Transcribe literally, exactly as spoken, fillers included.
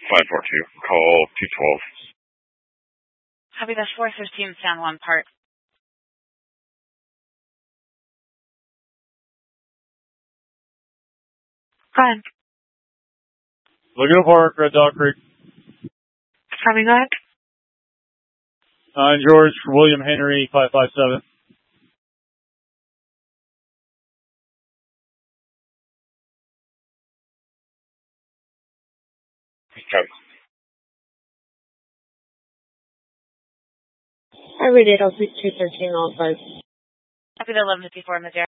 five four two, call two twelve. Copy, that's four fifteen San Juan Park. Go ahead. Laguna Park, Red Dog Creek. Copy, go ahead. Uh, George, William Henry, five five seven. Okay. I read it. I'll speak two thirteen all five. Copy, the eleven fifty-four, Missouri.